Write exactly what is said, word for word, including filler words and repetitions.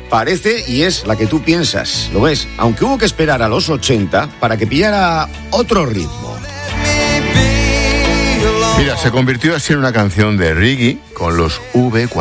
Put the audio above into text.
parece y es la que tú piensas, lo ves, aunque hubo que esperar a los ochenta para que pillara otro ritmo. Mira, se convirtió así en una canción de reggae con los V